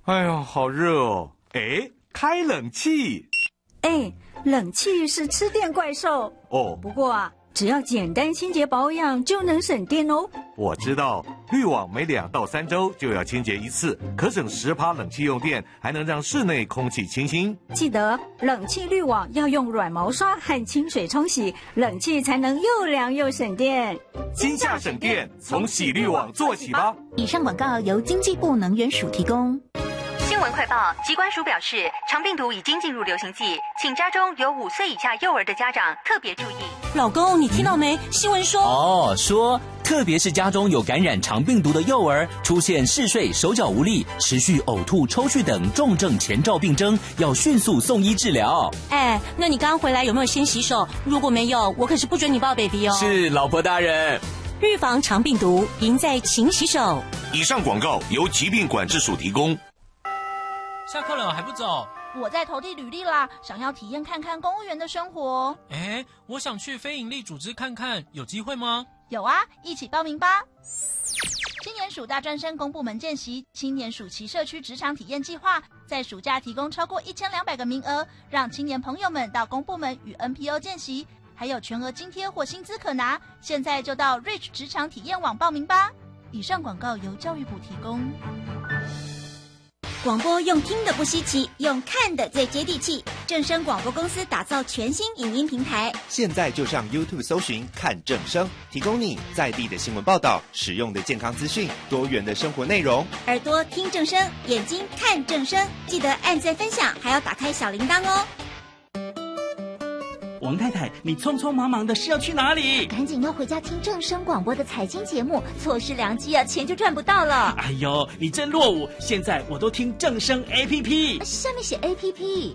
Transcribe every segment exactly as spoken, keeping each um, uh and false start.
哎呀，好热哦！哎，开冷气。 哎，冷气是吃电怪兽哦。 不过啊，只要简单清洁保养就能省电哦。 我知道，滤网每两到三周就要清洁一次，可省十趴冷气用电，还能让室内空气清新。 记得冷气滤网要用软毛刷和清水冲洗，冷气才能又凉又省电。 今夏省电，从洗滤网做起吧。 以上广告由经济部能源署提供。 新闻快报，疾管署表示，肠病毒已经进入流行季，请家中有五岁以下幼儿的家长特别注意。 老公，你听到没？新闻说哦，说特别是家中有感染肠病毒的幼儿，出现嗜睡、手脚无力、持续呕吐、抽搐等重症前兆病征，要迅速送医治疗。 哎，那你刚回来有没有先洗手？如果没有，我可是不准你抱 baby 哦。 是，老婆大人。 预防肠病毒，赢在勤洗手。 以上广告由疾病管制署提供。 下课了还不走？ 我在投递履历啦，想要体验看看公务员的生活。 哎，我想去非营利组织看看，有机会吗？ 有啊，一起报名吧。青年署大专生公部门见习，青年暑期社区职场体验计划，在暑假提供超过一千两百个名额，让青年朋友们到公部门与 N P O 见习，还有全额津贴或薪资可拿。现在就到 Reach 职场体验网报名吧。以上广告由教育部提供。 广播用听的不稀奇，用看的最接地气。正声广播公司打造全新影音平台， 现在就上 YouTube 搜寻看正声，提供你在地的新闻报道、实用的健康资讯、多元的生活内容。 耳朵听正声，眼睛看正声，记得按赞分享，还要打开小铃铛哦。 王太太，你匆匆忙忙的是要去哪里？ 赶紧要回家听正声广播的财经节目，错失良机啊，钱就赚不到了。 哎呦，你真落伍！现在我都听正声 A P P， 下面写 A P P。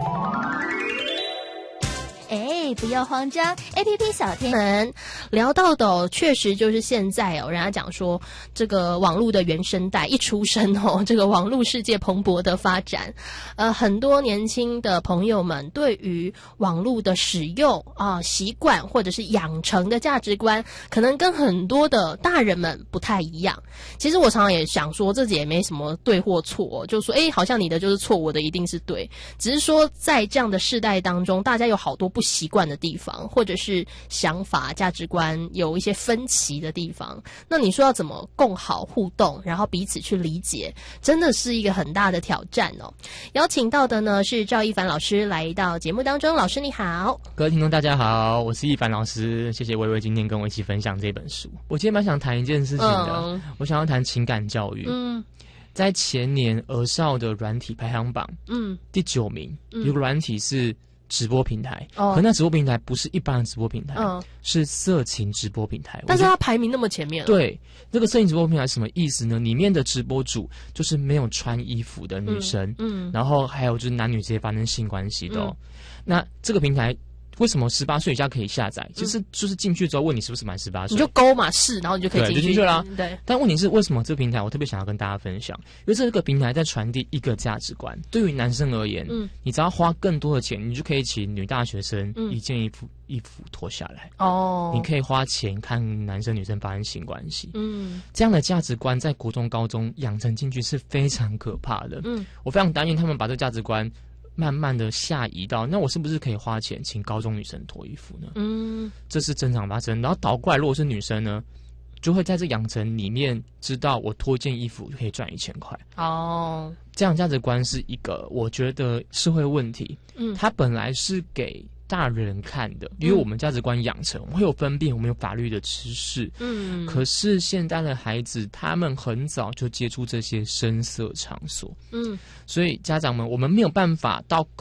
哎，不要慌张 ，A P P 小天们聊到的、哦、确实就是现在哦，人家讲说这个网络的原生代一出生哦，这个网络世界蓬勃的发展，呃，很多年轻的朋友们对于网络的使用啊、呃、习惯或者是养成的价值观，可能跟很多的大人们不太一样。其实我常常也想说，这也没什么对或错、哦，就说哎，好像你的就是错，我的一定是对，只是说在这样的世代当中，大家有好多不习惯的地方，或者是想法价值观有一些分歧的地方，那你说要怎么共好互动，然后彼此去理解，真的是一个很大的挑战哦。邀请到的呢是赵一凡老师来到节目当中，老师你好。 各位听众大家好，我是一凡老师，谢谢薇薇今天跟我一起分享这本书。我今天蛮想谈一件事情的、嗯、我想要谈情感教育。嗯，在前年儿少的软体排行榜，嗯，第九名、嗯、有个软体是直播平台，哦，可那直播平台不是一般的直播平台，嗯，是色情直播平台。 但是它排名那么前面， 对，这个色情直播平台是什么意思呢？里面的直播主就是没有穿衣服的女生，嗯，嗯然后还有就是男女直接发生性关系的、哦嗯。那这个平台为什么十八岁以下可以下载？其实就是进去之后问你是不是满十八岁， 你就勾嘛是，然后你就可以进去， 对，就进去了、 嗯。对。 但问题是为什么这个平台我特别想要跟大家分享？因为这个平台在传递一个价值观。对于男生而言，嗯，你只要花更多的钱，你就可以请女大学生一件衣服、嗯、衣服脱下来。哦。你可以花钱看男生女生发生性关系。嗯。这样的价值观在国中、高中养成进去是非常可怕的。嗯。我非常担心他们把这个价值观慢慢的下移到，那我是不是可以花钱请高中女生脱衣服呢？嗯，这是正常发生。然后倒过来，如果是女生呢，就会在这养成里面知道我脱一件衣服就可以赚一千块。哦，这样价值观是一个我觉得社会问题。嗯，它本来是给大人看的，因为我们价值观养成，我们会有分辨，我们有法律的知识。嗯，可是现在的孩子，他们很早就接触这些声色场所。嗯，所以家长们，我们没有办法到